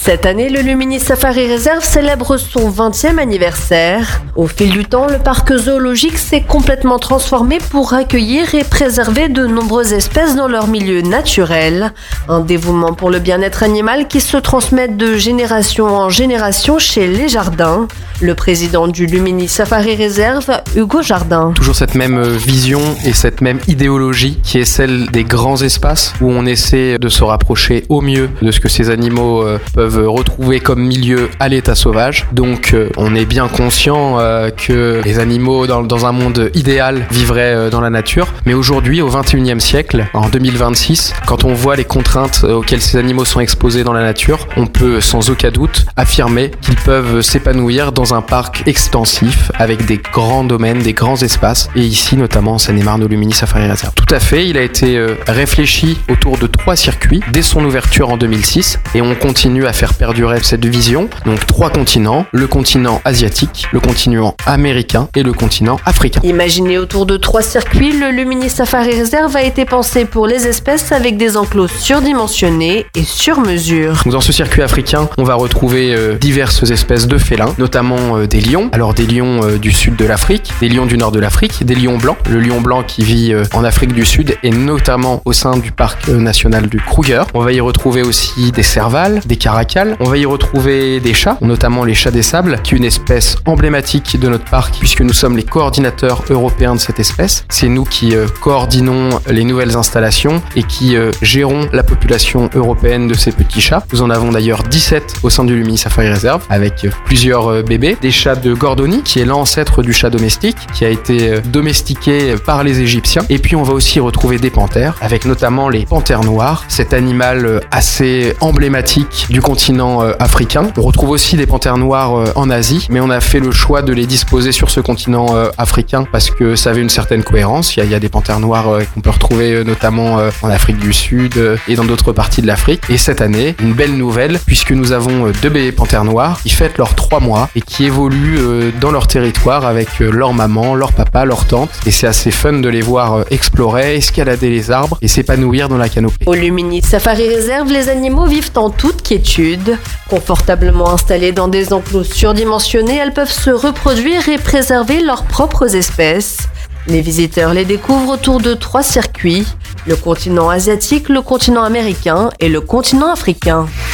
Cette année, le Lumini Safari Reserve célèbre son 20e anniversaire. Au fil du temps, le parc zoologique s'est complètement transformé pour accueillir et préserver de nombreuses espèces dans leur milieu naturel. Un dévouement pour le bien-être animal qui se transmet de génération en génération chez Les Jardins. Le président du Lumini Safari Reserve, Hugo Jardin. Toujours cette même vision et cette même idéologie qui est celle des grands espaces où on essaie de se rapprocher au mieux de ce que ces animaux peuvent retrouver comme milieu à l'état sauvage. Donc on est bien conscient que les animaux dans un monde idéal vivraient dans la nature. Mais aujourd'hui, au 21e siècle, en 2026, quand on voit les contraintes auxquelles ces animaux sont exposés dans la nature, on peut sans aucun doute affirmer qu'ils peuvent s'épanouir dans un parc extensif avec des grands domaines, des grands espaces, et ici notamment en Seine-et-Marne au Lumini Safari Reserve. Tout à fait, il a été réfléchi autour de 3 circuits dès son ouverture en 2006, et on continue à faire perdurer cette vision. Donc 3 continents, le continent asiatique, le continent américain et le continent africain. Imaginé autour de 3 circuits, le Lumini Safari Reserve a été pensé pour les espèces avec des enclos surdimensionnés et sur mesure. Dans ce circuit africain, on va retrouver diverses espèces de félins, notamment des lions. Alors des lions du sud de l'Afrique, des lions du nord de l'Afrique, des lions blancs. Le lion blanc qui vit en Afrique du Sud et notamment au sein du parc national du Kruger. On va y retrouver aussi des servals, des caracals. On va y retrouver des chats, notamment les chats des sables, qui est une espèce emblématique de notre parc puisque nous sommes les coordinateurs européens de cette espèce. C'est nous qui coordinons les nouvelles installations et qui gérons la population européenne de ces petits chats. Nous en avons d'ailleurs 17 au sein du Lumini Safari Reserve avec plusieurs bébés. Des chats de Gordoni, qui est l'ancêtre du chat domestique, qui a été domestiqué par les Égyptiens. Et puis on va aussi retrouver des panthères, avec notamment les panthères noires, cet animal assez emblématique du continent africain. On retrouve aussi des panthères noires en Asie, mais on a fait le choix de les disposer sur ce continent africain parce que ça avait une certaine cohérence. Il y a des panthères noires qu'on peut retrouver notamment en Afrique du Sud et dans d'autres parties de l'Afrique. Et cette année, une belle nouvelle, puisque nous avons 2 bébés panthères noires qui fêtent leurs 3 mois et qui évoluent dans leur territoire avec leur maman, leur papa, leur tante. Et c'est assez fun de les voir explorer, escalader les arbres et s'épanouir dans la canopée. Au Lumini Safari Reserve, les animaux vivent en toute quiétude. Confortablement installées dans des enclos surdimensionnés, elles peuvent se reproduire et préserver leurs propres espèces. Les visiteurs les découvrent autour de 3 circuits, le continent asiatique, le continent américain et le continent africain.